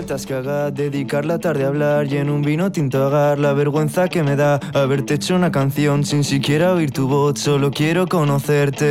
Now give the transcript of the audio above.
vueltas que haga, dedicar la tarde a hablar y en un vino tinto ahogar la vergüenza que me da haberte hecho una canción sin siquiera oír tu voz. Solo quiero conocerte.